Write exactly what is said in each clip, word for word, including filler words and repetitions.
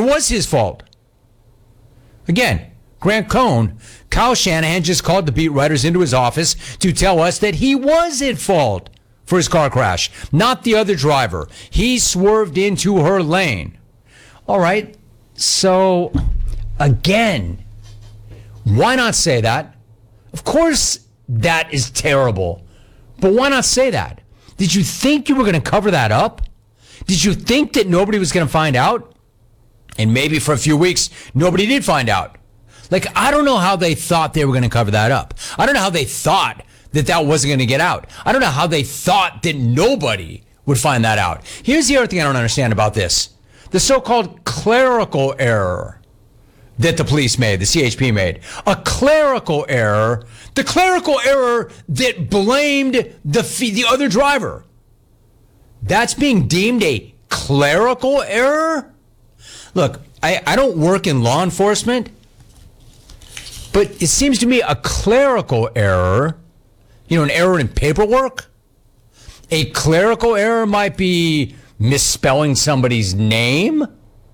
was his fault. Again, Grant Cohn, Kyle Shanahan just called the beat writers into his office to tell us that he was at fault for his car crash, not the other driver. He swerved into her lane. All right, so again, why not say that? Of course, that is terrible, but why not say that? Did you think you were going to cover that up? Did you think that nobody was going to find out? And maybe for a few weeks, nobody did find out. Like, I don't know how they thought they were going to cover that up. I don't know how they thought that that wasn't going to get out. I don't know how they thought that nobody would find that out. Here's the other thing I don't understand about this. The so-called clerical error that the police made, the C H P made. A clerical error. The clerical error that blamed the the other driver. That's being deemed a clerical error? Look, I, I don't work in law enforcement, but it seems to me a clerical error, you know, an error in paperwork. A clerical error might be misspelling somebody's name,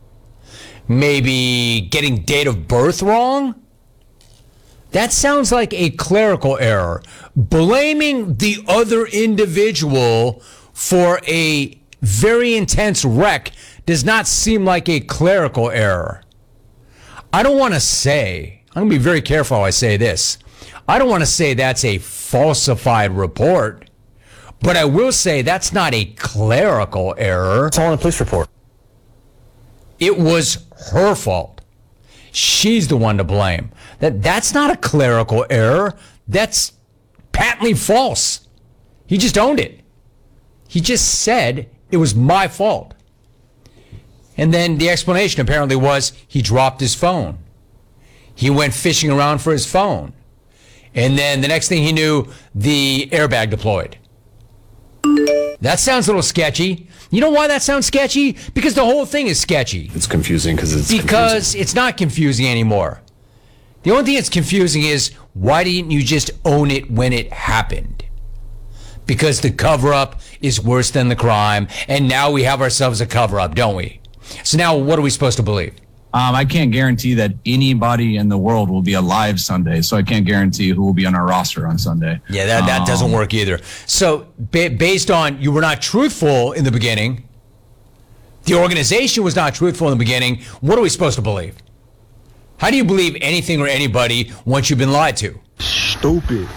maybe getting date of birth wrong. That sounds like a clerical error. Blaming the other individual for a very intense wreck does not seem like a clerical error. I don't want to say, I'm going to be very careful how I say this. I don't want to say that's a falsified report, but I will say that's not a clerical error. It's all in a police report. It was her fault. She's the one to blame. That that's not a clerical error. That's patently false. He just owned it. He just said it was my fault. And then the explanation apparently was he dropped his phone. He went fishing around for his phone. And then the next thing he knew, the airbag deployed. That sounds a little sketchy. You know why that sounds sketchy? Because the whole thing is sketchy. It's confusing because it's Because confusing. it's not confusing anymore. The only thing that's confusing is, why didn't you just own it when it happened? Because the cover-up is worse than the crime, and now we have ourselves a cover-up, don't we? So now what are we supposed to believe? Um, I can't guarantee that anybody in the world will be alive Sunday, so I can't guarantee who will be on our roster on Sunday. Yeah, that, that um, doesn't work either. So ba- based on you were not truthful in the beginning, the organization was not truthful in the beginning, what are we supposed to believe? How do you believe anything or anybody once you've been lied to? Stupid.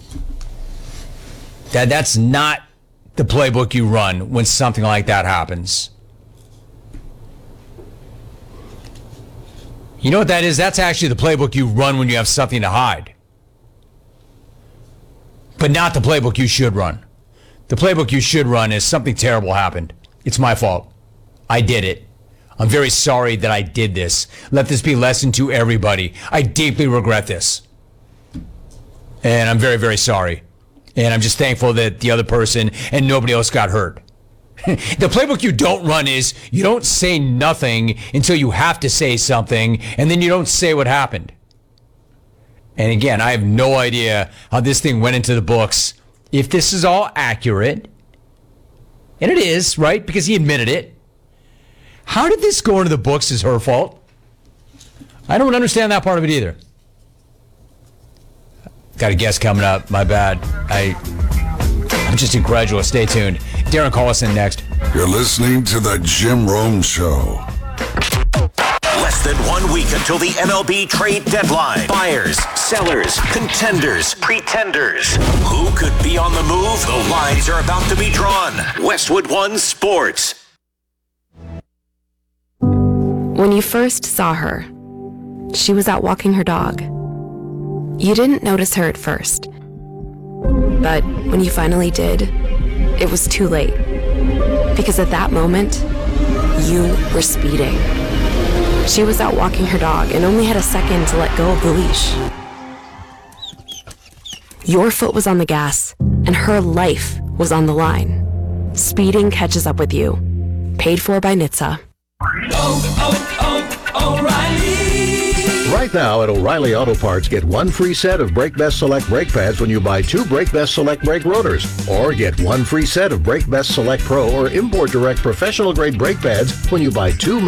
That That's not the playbook you run when something like that happens. You know what that is? That's actually the playbook you run when you have something to hide. But not the playbook you should run. The playbook you should run is something terrible happened. It's my fault. I did it. I'm very sorry that I did this. Let this be a lesson to everybody. I deeply regret this. And I'm very, very sorry. And I'm just thankful that the other person and nobody else got hurt. The playbook you don't run is you don't say nothing until you have to say something, and then you don't say what happened. And again, I have no idea how this thing went into the books. If this is all accurate, and it is, right, because he admitted it, how did this go into the books as her fault? I don't understand that part of it either. Got a guest coming up. My bad. I, I'm just incredulous. Stay tuned. Darren Collison next. You're listening to The Jim Rome Show. Less than one week until the M L B trade deadline. Buyers, sellers, contenders, pretenders. Who could be on the move? The lines are about to be drawn. Westwood One Sports. When you first saw her, she was out walking her dog. You didn't notice her at first. But when you finally did, it was too late. Because at that moment, you were speeding. She was out walking her dog and only had a second to let go of the leash. Your foot was on the gas, and her life was on the line. Speeding catches up with you. Paid for by N H T S A. Oh, oh, oh, O'Reilly! Right now at O'Reilly Auto Parts, get one free set of Brake Best Select brake pads when you buy two Brake Best Select brake rotors. Or get one free set of Brake Best Select Pro or Import Direct professional grade brake pads when you buy two